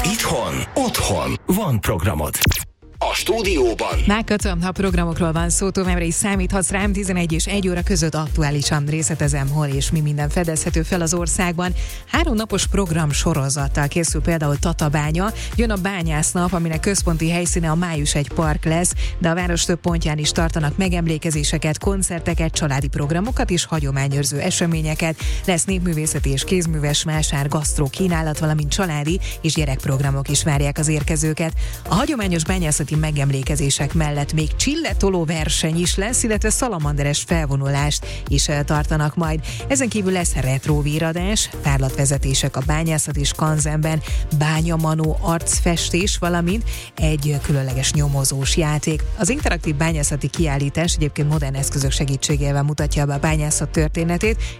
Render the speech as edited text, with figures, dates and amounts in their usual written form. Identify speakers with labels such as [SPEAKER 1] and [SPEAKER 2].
[SPEAKER 1] Itthon, otthon van programod. A stúdióban
[SPEAKER 2] Megkötöm, ha programokról van szó, továbbra is számíthatsz rám. 11 és 1 óra között aktuálisan részletezem, hol és mi minden fedezhető fel az országban. 3 napos program sorozattal készül például Tatabánya. Jön a bányásznap, aminek központi helyszíne a Május 1 park lesz, de a város több pontján is tartanak megemlékezéseket, koncerteket, családi programokat és hagyományőrző eseményeket. Lesz népművészeti és kézműves vásár, gasztró kínálat, valamint családi és gyerekprogramok is várják az érkezőket. A hagyományos bányászati megemlékezések mellett még csilletoló verseny is lesz, illetve szalamanderes felvonulást is tartanak majd. Ezen kívül lesz retrovíradás, tárlatvezetések a bányászat és kanzenben, bányamanó arcfestés, valamint egy különleges nyomozós játék. Az interaktív bányászati kiállítás egyébként modern eszközök segítségével mutatja be a bányászat történetét,